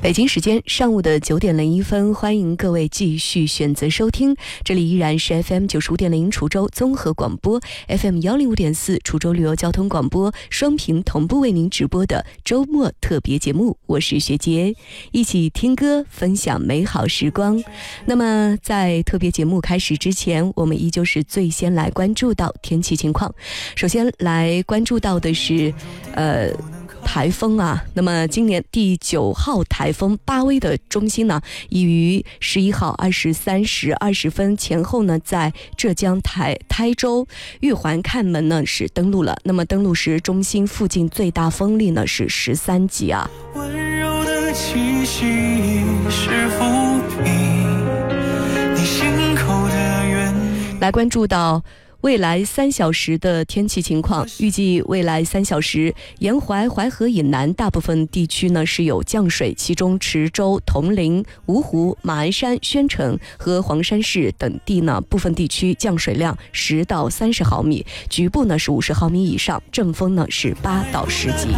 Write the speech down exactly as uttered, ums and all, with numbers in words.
北京时间上午的九点零一分，欢迎各位继续选择收听，这里依然是 F M 九十五点零滁州综合广播 ，F M 幺零五点四滁州旅游交通广播，双频同步为您直播的周末特别节目，我是学杰，一起听歌，分享美好时光。那么在特别节目开始之前，我们依旧是最先来关注到天气情况。首先来关注到的是，呃。台风啊，那么今年第九号台风巴威的中心呢，已于十一号二十三时二十分前后呢，在浙江台台州玉环看门呢是登陆了。那么登陆时，中心附近最大风力呢是十三级啊。温柔的气息是抚平你心口的缘。来关注到未来三小时的天气情况，预计未来三小时，沿淮淮河以南大部分地区呢是有降水，其中池州、铜陵、芜湖、马鞍山、宣城和黄山市等地呢部分地区降水量十到三十毫米，局部呢是五十毫米以上，阵风呢是八到十级。